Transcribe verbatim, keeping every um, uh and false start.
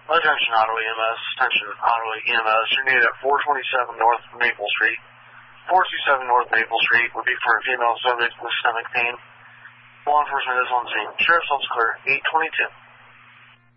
Attention Ottawa E M S, attention Ottawa E M S, you're needed at four twenty-seven North Maple Street. four twenty-seven North Maple Street would be for a female subject with stomach pain. Law enforcement is on scene. Sheriff's office clear, eight twenty-two.